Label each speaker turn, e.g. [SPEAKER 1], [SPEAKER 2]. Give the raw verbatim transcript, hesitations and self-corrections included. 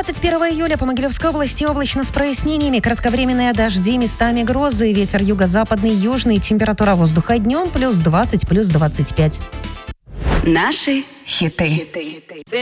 [SPEAKER 1] двадцать первого июля по Могилевской области облачно с прояснениями, кратковременные дожди, местами грозы, ветер юго-западный, южный, температура воздуха днем плюс двадцать, плюс двадцать пять.
[SPEAKER 2] Наши хиты.